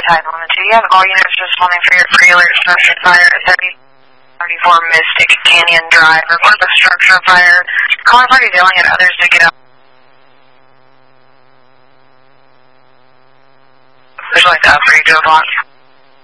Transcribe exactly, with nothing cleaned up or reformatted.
type limit two. You have all units responding for your pre-alert structure fire at thirty thirty-four Mystic Canyon Drive. Report the structure fire. Calling party yelling at others to get out. Would you like to upgrade to a block?